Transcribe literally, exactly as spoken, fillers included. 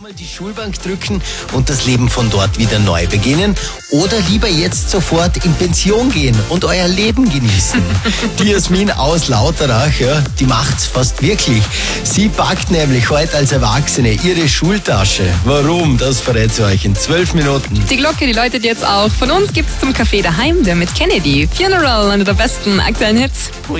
Mal die Schulbank drücken und das Leben von dort wieder neu beginnen oder lieber jetzt sofort in Pension gehen und euer Leben genießen. Die Jasmin aus Lauterach, ja, die macht's fast wirklich. Sie packt nämlich heute als Erwachsene ihre Schultasche. Warum? Das verrät sie euch in zwölf Minuten. Die Glocke, die läutet jetzt auch. Von uns gibt's zum Café daheim, der mit Kennedy. Funeral, einer der besten aktuellen Hits. Ui.